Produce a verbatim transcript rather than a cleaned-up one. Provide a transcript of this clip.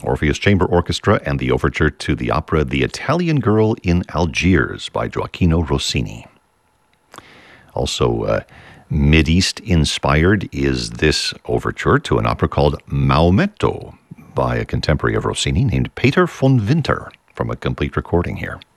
Orpheus Chamber Orchestra, and the overture to the opera The Italian Girl in Algiers by Gioacchino Rossini. Also, uh, Mideast inspired is this overture to an opera called Maometto by a contemporary of Rossini named Peter von Winter, from a complete recording here.